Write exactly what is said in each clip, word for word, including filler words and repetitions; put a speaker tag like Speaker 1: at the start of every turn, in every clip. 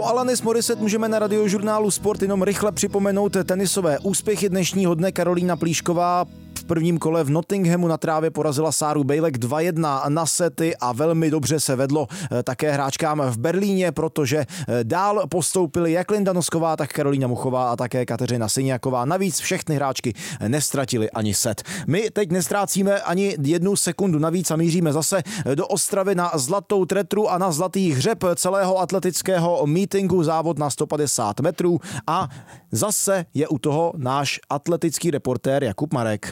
Speaker 1: Po Alanis Morissette můžeme na Radiožurnálu Sport jenom rychle připomenout tenisové úspěchy dnešního dne. Karolína Plíšková v prvním kole v Nottinghamu na trávě porazila Sáru Bejlek dva jedna na sety a velmi dobře se vedlo také hráčkám v Berlíně, protože dál postoupily jak Linda Nosková, tak Karolína Muchová a také Kateřina Syniaková. Navíc všechny hráčky nestratily ani set. My teď nestrácíme ani jednu sekundu navíc a míříme zase do Ostravy na zlatou tretru a na zlatý hřeb celého atletického meetingu, závod na sto padesát metrů a zase je u toho náš atletický reportér Jakub Marek.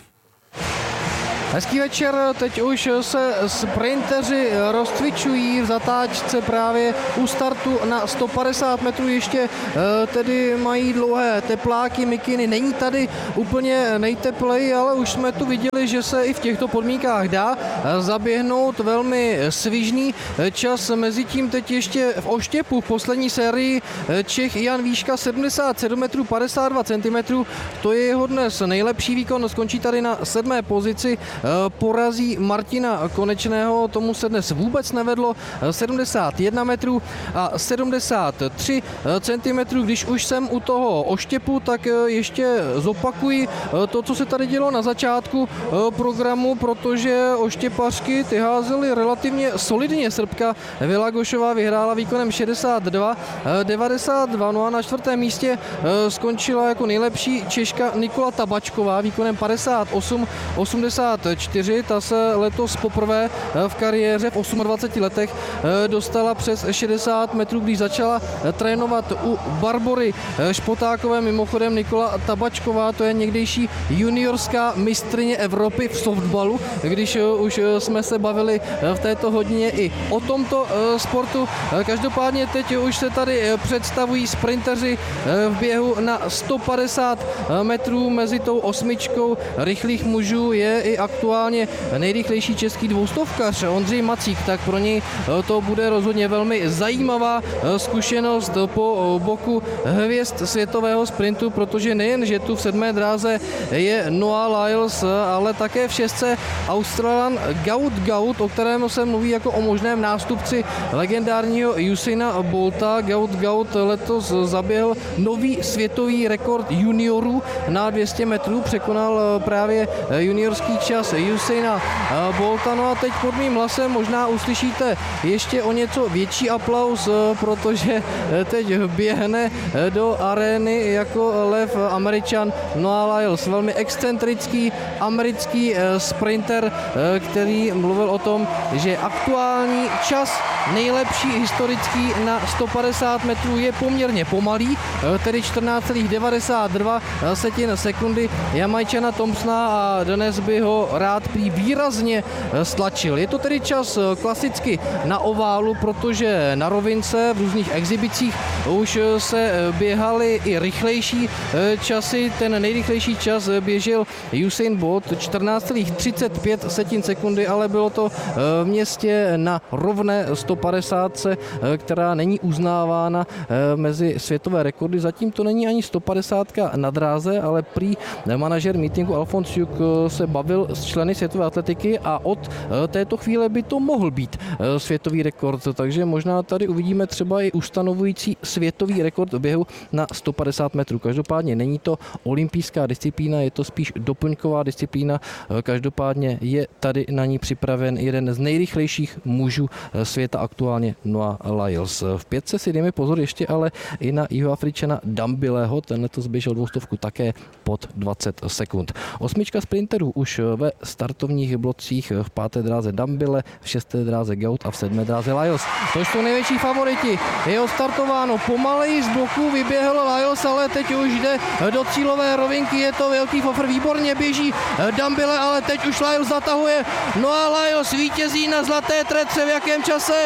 Speaker 2: Hezký večer, teď už se sprinteři rozcvičují v zatáčce právě u startu na sto padesát metrů, ještě tedy mají dlouhé tepláky, mikiny, není tady úplně nejtepleji, ale už jsme tu viděli, že se i v těchto podmínkách dá zaběhnout velmi svižný čas. Mezitím teď ještě v oštěpu v poslední sérii Čech Jan Výška sedmdesát sedm metrů padesát dva centimetrů, to je jeho dnes nejlepší výkon, skončí tady na sedmé pozici. Porazí Martina Konečného, tomu se dnes vůbec nevedlo, sedmdesát jedna metrů a sedmdesát tři centimetrů. Když už jsem u toho oštěpu, tak ještě zopakuji to, co se tady dělo na začátku programu, protože oštěpařky ty házely relativně solidně. Srbka Vilagošová vyhrála výkonem šedesát dva devadesát dva, no a na čtvrtém místě skončila jako nejlepší Češka Nikola Tabačková výkonem padesát osm osmdesát čtyři. Ta se letos poprvé v kariéře v dvaceti osmi letech dostala přes šedesát metrů, když začala trénovat u Barbory Špotákové. Mimochodem Nikola Tabačková, to je někdejší juniorská mistryně Evropy v softballu, když už jsme se bavili v této hodině i o tomto sportu. Každopádně teď už se tady představují sprinteři v běhu na sto padesát metrů. Mezi tou osmičkou rychlých mužů je i aktuálně nejrychlejší český dvoustovkař Ondřej Macík, tak pro něj to bude rozhodně velmi zajímavá zkušenost po boku hvězd světového sprintu, protože nejen, že tu v sedmé dráze je Noah Lyles, ale také v šestce Australan Gaut Gaut, o kterém se mluví jako o možném nástupci legendárního Usaina Bolta. Gaut Gaut letos zaběhl nový světový rekord juniorů na dvě stě metrů, překonal právě juniorský čas Usaina Bolta. No a teď pod mým hlasem možná uslyšíte ještě o něco větší aplaus, protože teď běhne do arény jako lev Američan Noah Lyles, velmi excentrický americký sprinter, který mluvil o tom, že aktuální čas nejlepší historický na sto padesát metrů je poměrně pomalý, tedy čtrnáct celá devadesát dva sekundy Jamajčana Thompsona, a dnes by ho rád prý výrazně stlačil. Je to tedy čas klasicky na oválu, protože na rovince v různých exhibicích už se běhaly i rychlejší časy. Ten nejrychlejší čas běžel Usain Bolt čtrnáct celá třicet pět sekundy, ale bylo to v městě na rovné sto padesát, která není uznávána mezi světové rekordy. Zatím to není ani sto padesát na dráze, ale prý manažer meetingu Alfons Juk se bavil s členy světové atletiky a od této chvíle by to mohl být světový rekord, takže možná tady uvidíme třeba i ustanovující světový rekord v běhu na sto padesát metrů. Každopádně není to olympijská disciplína, je to spíš doplňková disciplína. Každopádně je tady na ní připraven jeden z nejrychlejších mužů světa aktuálně, Noah Lyles. V pětce si dejme pozor ještě ale i na Jihoafričana Dambileho, ten letos běžel dvoustovku také pod dvacet sekund. Osmička sprinterů už ve startovních blocích, v páté dráze Dambile, v šesté dráze Gaut a v sedmé dráze Lyles. To jsou největší favoriti. Je odstartováno pomaleji, z bloku vyběhl Lyles, ale teď už jde do cílové rovinky, je to velký fofr, výborně běží Dambile, ale teď už Lyles zatahuje. Noah Lyles vítězí na zlaté tretře v jakém čase?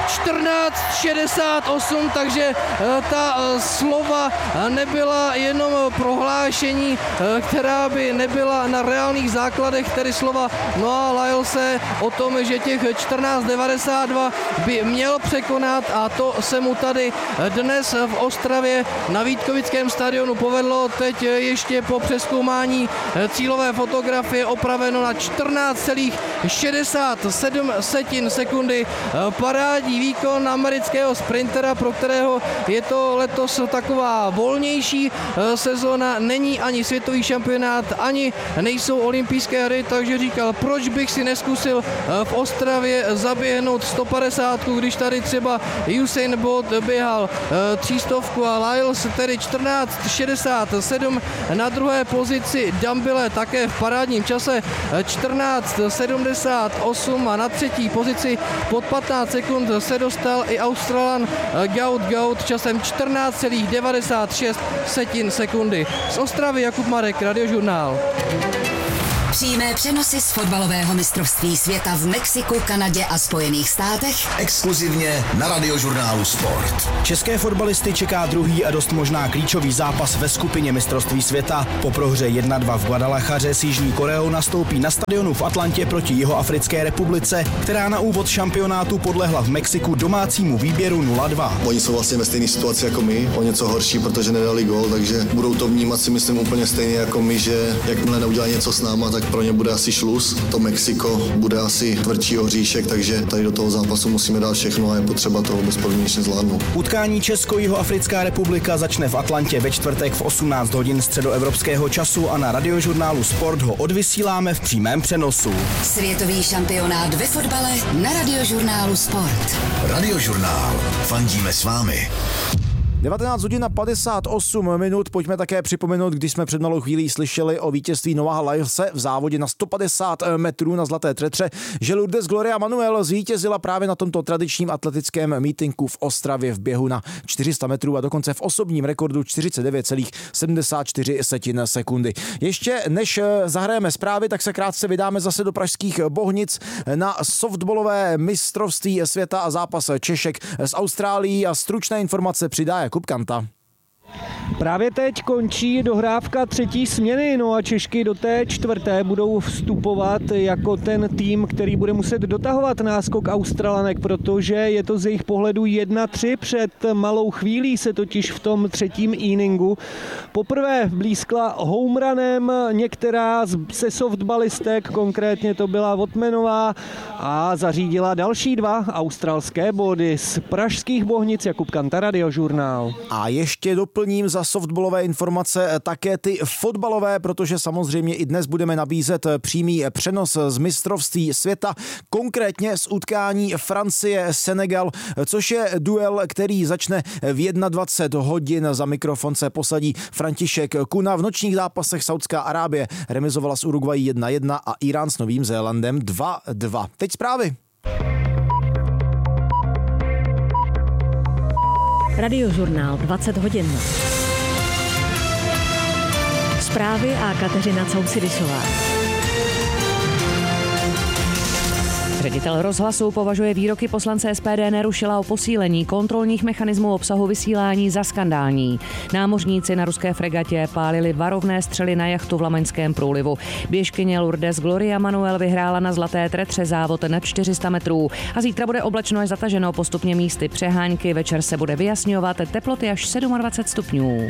Speaker 2: čtrnáct šedesát osm, takže ta slova nebyla jenom prohlášení, která by nebyla na reálných základech, tedy slova Noah Lylese o tom, že těch čtrnáct devadesát dva by měl překonat, a to se mu tady dnes v Ostravě na Vítkovickém stadionu povedlo. Teď ještě po přezkoumání cílové fotografie opraveno na čtrnáct celá šedesát sedm sekundy. Paráda parádní výkon amerického sprintera, pro kterého je to letos taková volnější sezóna, není ani světový šampionát, ani nejsou olympijské hry, takže říkal, proč bych si neskusil v Ostravě zaběhnout sto padesát, když tady třeba Usain Bolt běhal třístovku a Lyles tedy čtrnáct šedesát sedm, na druhé pozici Dambile také v parádním čase čtrnáct sedmdesát osm a na třetí pozici pod patnáct sekund se dostal i Australan Gaut Gaut časem čtrnáct devadesát šest sekundy. Z Ostravy Jakub Marek, Radiožurnál.
Speaker 3: Přímé přenosy z fotbalového mistrovství světa v Mexiku, Kanadě a Spojených státech.
Speaker 4: Exkluzivně na Radiožurnálu Sport.
Speaker 5: České fotbalisty čeká druhý a dost možná klíčový zápas ve skupině mistrovství světa. Po prohře jedna dva v Guadalajaře s Jižní Koreou nastoupí na stadionu v Atlantě proti Jihoafrické republice, která na úvod šampionátu podlehla v Mexiku domácímu výběru nula dva.
Speaker 6: Oni jsou vlastně ve stejné situaci jako my, o něco horší, protože nedali gól, takže budou to vnímat si myslím úplně stejně jako my, že jakmile neudělají něco s náma, tak pro ně bude asi šluz. To Mexiko bude asi tvrdší oříšek, takže tady do toho zápasu musíme dát všechno a je potřeba to bezpodmínečně zvládnout.
Speaker 5: Utkání Česko-Jihoafrická republika začne v Atlantě ve čtvrtek v osmnáct hodin středoevropského času a na Radiožurnálu Sport ho odvysíláme v přímém přenosu.
Speaker 3: Světový šampionát ve fotbale na Radiožurnálu Sport.
Speaker 4: Radiožurnál. Fandíme s vámi.
Speaker 1: devatenáct hodin a padesát osm minut, pojďme také připomenout, když jsme před malou chvílí slyšeli o vítězství Noaha Lylese v závodě na sto padesát metrů na Zlaté tretře, že Lourdes Gloria Manuel zvítězila právě na tomto tradičním atletickém mítinku v Ostravě v běhu na čtyři sta metrů a dokonce v osobním rekordu čtyřicet devět celá sedmdesát čtyři sekundy. Ještě než zahrajeme zprávy, tak se krátce vydáme zase do pražských Bohnic na softballové mistrovství světa a zápas Češek s Austrálií a stručné informace přidá Jakub Kanta.
Speaker 7: Právě teď končí dohrávka třetí směny, no a Češky do té čtvrté budou vstupovat jako ten tým, který bude muset dotahovat náskok Australanek, protože je to z jejich pohledu jedna tři. Před malou chvílí se totiž v tom třetím inningu poprvé blízkla homerunem některá ze softballistek, konkrétně to byla Votmenová, a zařídila další dva australské body. Z pražských Bohnic Jakub Kanta, Radiožurnál.
Speaker 1: A ještě doplním za softballové informace také ty fotbalové, protože samozřejmě i dnes budeme nabízet přímý přenos z mistrovství světa, konkrétně z utkání Francie-Senegal, což je duel, který začne v dvacet jedna hodin. Za mikrofon se posadí František Kuna. V nočních zápasech Saudská Arábie remizovala s Uruguayí jedna jedna a Irán s Novým Zélandem dva dva. Teď zprávy.
Speaker 8: Radiožurnál dvacet hodin. Zprávy a Kateřina Cousidisová. Ředitel rozhlasu považuje výroky poslance S P D Nerušila o posílení kontrolních mechanismů obsahu vysílání za skandální. Námořníci na ruské fregatě pálili varovné střely na jachtu v Lamaňském průlivu. Běžkyně Lourdes Gloria Manuel vyhrála na Zlaté tretře závod na čtyři sta metrů a zítra bude oblačno až zataženo, postupně místy přehánky, večer se bude vyjasňovat, teploty až dvacet sedm stupňů.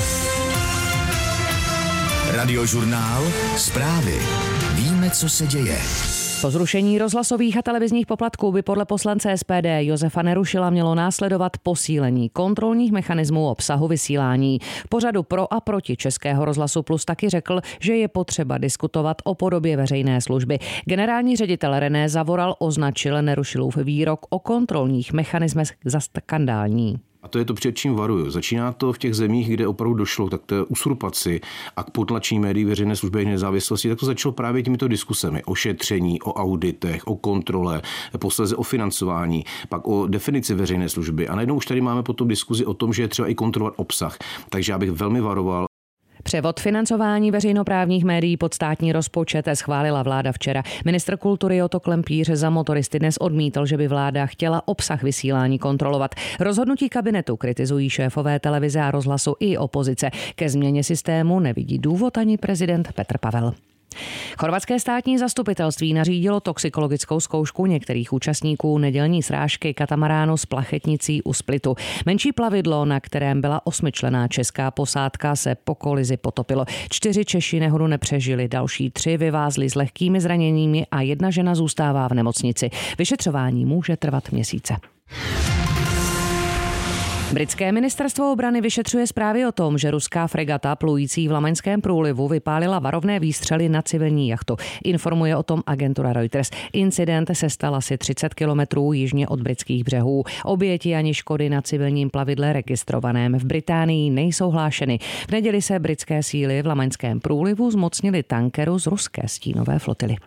Speaker 4: Radiožurnál. Zprávy. Víme, co se děje.
Speaker 8: Po zrušení rozhlasových a televizních poplatků by podle poslance S P D Josefa Nerušila mělo následovat posílení kontrolních mechanismů obsahu vysílání. V pořadu Pro a proti Českého rozhlasu Plus taky řekl, že je potřeba diskutovat o podobě veřejné služby. Generální ředitel René Zavoral označil Nerušilův výrok o kontrolních mechanismech za skandální.
Speaker 9: A to je to, před čím varuju. Začíná to v těch zemích, kde opravdu došlo tak té usurpaci a k potlačení médií veřejné služby a nezávislosti, tak to začalo právě těmito diskusemi o šetření, o auditech, o kontrole, posléze o financování, pak o definici veřejné služby. A najednou už tady máme potom diskuzi o tom, že je třeba i kontrolovat obsah. Takže já bych velmi varoval.
Speaker 8: Převod financování veřejnoprávních médií pod státní rozpočet schválila vláda včera. Ministr kultury Joto Klempíř za Motoristy dnes odmítl, že by vláda chtěla obsah vysílání kontrolovat. Rozhodnutí kabinetu kritizují šéfové televize a rozhlasu i opozice. Ke změně systému nevidí důvod ani prezident Petr Pavel. Chorvatské státní zastupitelství nařídilo toxikologickou zkoušku některých účastníků nedělní srážky katamaránu s plachetnicí u Splitu. Menší plavidlo, na kterém byla osmičlenná česká posádka, se po kolizi potopilo. Čtyři Češi nehodu nepřežili, další tři vyvázli s lehkými zraněními a jedna žena zůstává v nemocnici. Vyšetřování může trvat měsíce. Britské ministerstvo obrany vyšetřuje zprávy o tom, že ruská fregata plující v Lamaňském průlivu vypálila varovné výstřely na civilní jachtu. Informuje o tom agentura Reuters. Incident se stal asi třicet kilometrů jižně od britských břehů. Oběti ani škody na civilním plavidle registrovaném v Británii nejsou hlášeny. V neděli se britské síly v Lamaňském průlivu zmocnili tankeru z ruské stínové flotily.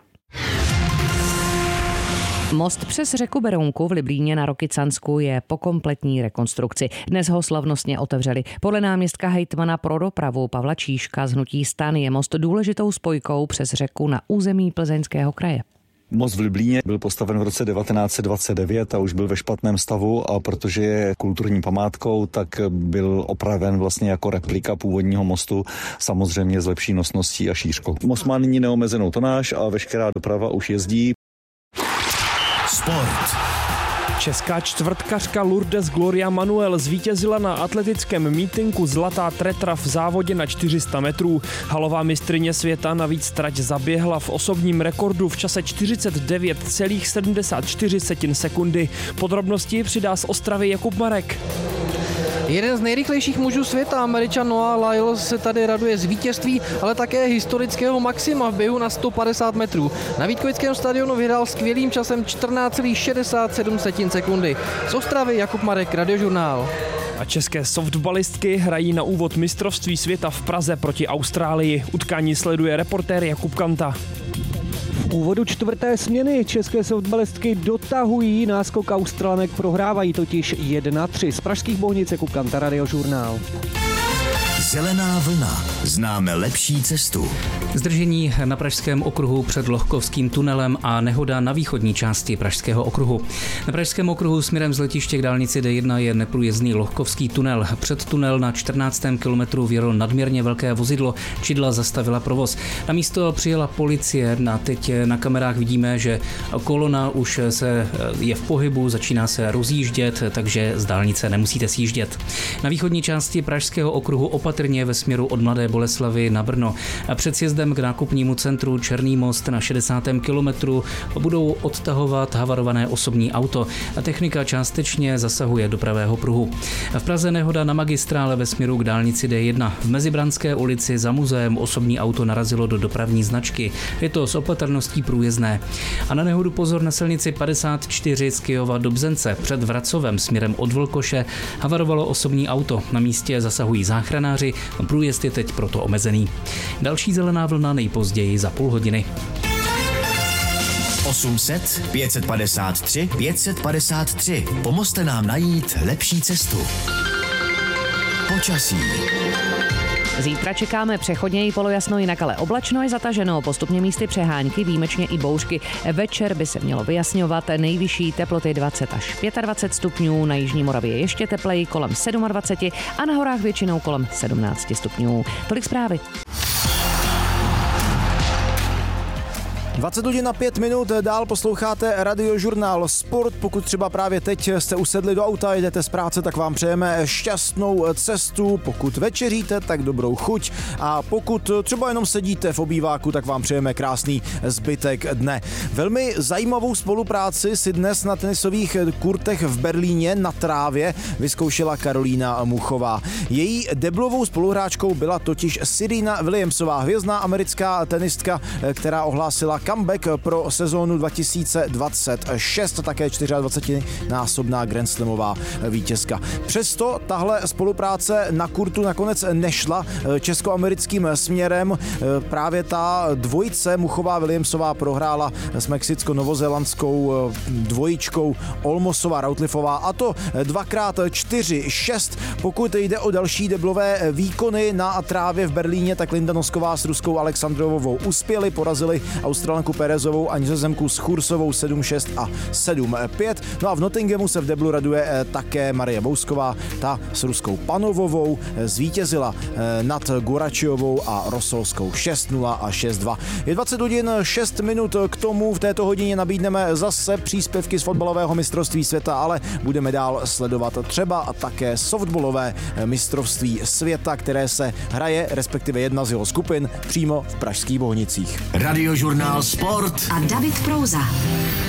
Speaker 8: Most přes řeku Berounku v Liblíně na Rokycansku je po kompletní rekonstrukci. Dnes ho slavnostně otevřeli. Podle náměstka hejtmana pro dopravu Pavla Číška z hnutí STAN je most důležitou spojkou přes řeku na území Plzeňského kraje.
Speaker 10: Most v Liblíně byl postaven v roce devatenáct set dvacet devět a už byl ve špatném stavu, a protože je kulturní památkou, tak byl opraven vlastně jako replika původního mostu, samozřejmě s lepší nosností a šířkou. Most má nyní neomezenou tonáž a veškerá doprava už jezdí.
Speaker 4: Sport.
Speaker 11: Česká čtvrtkařka Lourdes Gloria Manuel zvítězila na atletickém mítinku Zlatá tretra v závodě na čtyři sta metrů. Halová mistryně světa navíc trať zaběhla v osobním rekordu v čase čtyřicet devět celá sedmdesát čtyři sekundy. Podrobnosti přidá z Ostravy Jakub Marek.
Speaker 2: Jeden z nejrychlejších mužů světa, Američan Noah Lyles, se tady raduje z vítězství, ale také historického maxima v běhu na sto padesát metrů. Na Vítkovickém stadionu vyhrál skvělým časem čtrnáct celá šedesát sedm sekundy. Z Ostravy Jakub Marek, Radiožurnál.
Speaker 11: A české softballistky hrají na úvod mistrovství světa v Praze proti Austrálii. Utkání sleduje reportér Jakub Kanta.
Speaker 7: V úvodu čtvrté směny české softballistky dotahují, náskok Australanek prohrávají totiž jedna tři. Z pražských Bohnic Jakub Kanta, Radiožurnál.
Speaker 4: Zelená vlna. Známe lepší cestu.
Speaker 12: Zdržení na Pražském okruhu před Lohkovským tunelem a nehoda na východní části Pražského okruhu. Na Pražském okruhu směrem z letiště k dálnici D jedna je neprůjezdný Lohkovský tunel. Před tunel na čtrnáctém kilometru vjelo nadměrně velké vozidlo, čidla zastavila provoz. Na místo přijela policie a teď na kamerách vidíme, že kolona už se je v pohybu, začíná se rozjíždět, takže z dálnice nemusíte sjíždět. Na východní části Pražského okruhu opatrně ve směru od Mladé Boleslavi na Brno. Před sjezdem k nákupnímu centru Černý most na šedesátém kilometru budou odtahovat havarované osobní auto. Technika částečně zasahuje do pravého pruhu. V Praze nehoda na magistrále ve směru k dálnici D jedna. V Mezibranské ulici za muzeem osobní auto narazilo do dopravní značky. Je to s opatrností průjezdné. A na nehodu pozor na silnici padesát čtyři z Kyjova do Bzence. Před Vracovem směrem od Vlkoše havarovalo osobní auto. Na místě zasahují záchranáři. Průjezd je teď proto omezený. Další zelená vlna nejpozději za půl hodiny.
Speaker 4: osm set pět set padesát tři pět set padesát tři. Pomozte nám najít lepší cestu. Počasí.
Speaker 8: Zítra čekáme přechodně i polojasno, jinak ale oblačno i zataženo, postupně místy přehánky, výjimečně i bouřky. Večer by se mělo vyjasňovat, nejvyšší teploty dvacet až dvacet pět stupňů, na jižní Moravě ještě tepleji kolem dvacet sedm a na horách většinou kolem sedmnáct stupňů. Tolik zprávy.
Speaker 1: dvacet hodin a pět minut, dál posloucháte Radiožurnál Sport. Pokud třeba právě teď jste usedli do auta, jdete z práce, tak vám přejeme šťastnou cestu. Pokud večeříte, tak dobrou chuť. A pokud třeba jenom sedíte v obýváku, tak vám přejeme krásný zbytek dne. Velmi zajímavou spolupráci si dnes na tenisových kurtech v Berlíně na trávě vyzkoušela Karolína Muchová. Její deblovou spoluhráčkou byla totiž Serena Williamsová, hvězdná americká tenistka, která ohlásila comeback pro sezónu dva tisíce dvacet šest, také dvacetičtyřnásobná Grand Slamová vítězka. Přesto tahle spolupráce na kurtu nakonec nešla českoamerickým směrem. Právě ta dvojice Muchová Williamsová prohrála s mexicko-novozélandskou dvojičkou Olmosová Routlifová, a to dvakrát čtyři šest. Pokud jde o další deblové výkony na trávě v Berlíně, tak Linda Nosková s ruskou Alexandrovou uspěli, porazili Australanskou Katalanku Perezovou a Nizozemku Schursovou sedm šest a sedm pět. No a v Nottinghamu se v deblu raduje také Marie Bousková, ta s ruskou Panovovou zvítězila nad Guračiovou a Rosolskou šest nula a šest dva. Je dvacet hodin šest minut, k tomu v této hodině nabídneme zase příspěvky z fotbalového mistrovství světa, ale budeme dál sledovat třeba a také softballové mistrovství světa, které se hraje, respektive jedna z jeho skupin, přímo v pražských Bohnicích.
Speaker 4: Radiožurnál Sport
Speaker 3: a David Prouza.